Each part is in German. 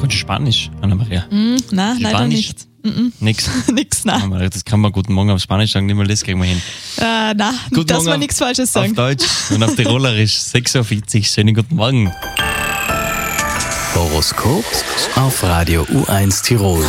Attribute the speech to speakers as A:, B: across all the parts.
A: gut Spanisch, Anna-Maria?
B: Nein, leider
A: Spanisch?
B: nicht.
A: Nix.
B: Nix, nein.
A: Anna-Maria, das kann man guten Morgen auf Spanisch sagen, nicht mal das kriegen wir hin.
B: Nein,
A: Guten
B: dass
A: Morgen
B: wir
A: auf-
B: nichts Falsches
A: Auf
B: sagen.
A: Deutsch und auf Tirolerisch, 6.40 Uhr, schönen guten Morgen.
C: Horoskop auf Radio U1 Tirol.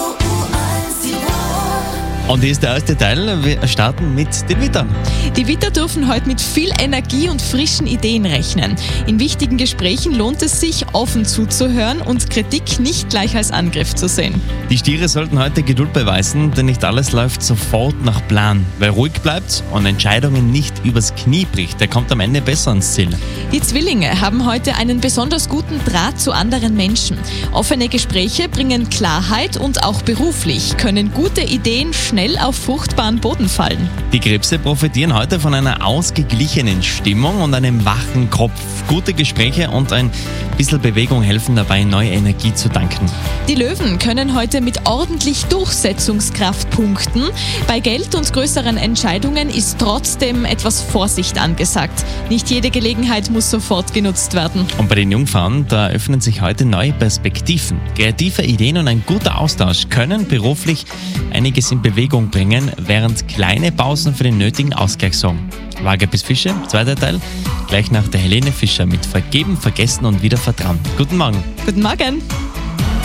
A: Und hier ist der erste Teil, wir starten mit den Wittern.
B: Die Widder dürfen heute mit viel Energie und frischen Ideen rechnen. In wichtigen Gesprächen lohnt es sich, offen zuzuhören und Kritik nicht gleich als Angriff zu sehen.
A: Die Stiere sollten heute Geduld beweisen, denn nicht alles läuft sofort nach Plan. Wer ruhig bleibt und Entscheidungen nicht übers Knie bricht, der kommt am Ende besser ans Ziel.
B: Die Zwillinge haben heute einen besonders guten Draht zu anderen Menschen. Offene Gespräche bringen Klarheit und auch beruflich können gute Ideen schnell auf fruchtbaren Boden fallen.
A: Die Krebse profitieren heute von einer ausgeglichenen Stimmung und einem wachen Kopf. Gute Gespräche und ein bisschen Bewegung helfen dabei, neue Energie zu tanken.
B: Die Löwen können heute mit ordentlich Durchsetzungskraft punkten. Bei Geld und größeren Entscheidungen ist trotzdem etwas Vorsicht angesagt. Nicht jede Gelegenheit muss sofort genutzt werden.
A: Und bei den Jungfrauen, da eröffnen sich heute neue Perspektiven. Kreative Ideen und ein guter Austausch können beruflich einiges in Bewegung bringen, während kleine Pausen für den nötigen Ausgleich sorgen. Waage bis Fische, zweiter Teil, gleich nach der Helene Fischer mit Vergeben, Vergessen und wieder Vertrauen. Guten Morgen.
B: Guten Morgen.